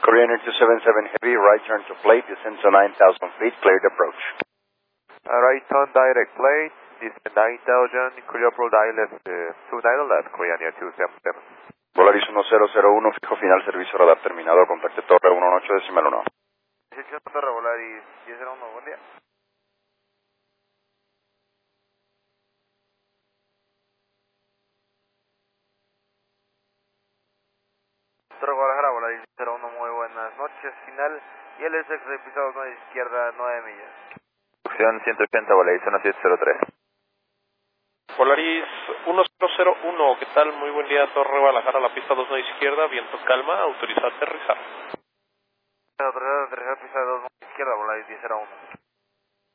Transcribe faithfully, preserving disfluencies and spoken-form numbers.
Korean Air two seven seven Heavy, right turn to plate, descend to nine thousand feet, cleared approach. Uh, right turn direct plate, descend nine thousand, clear approach left, uh, two nine left, Korean Air two seven seven. Volaris uno cero cero uno, fijo final, servicio radar terminado, contacte torre uno ocho decimal uno. dieciocho Torre Volaris diez cero uno, buen día. Torre Guadalajara, Volaris diez cero uno, muy buenas noches, final, y el S X pisado nueve izquierda, nueve millas. Opción ciento ochenta, Volaris uno siete cero tres. Volaris uno cero cero uno, ¿qué tal? Muy buen día, Torre Guadalajara, la pista dos nueve izquierda, viento calma, autorizado a aterrizar. Autorizado a aterrizar, pista dos nueve izquierda, Volaris diez cero uno.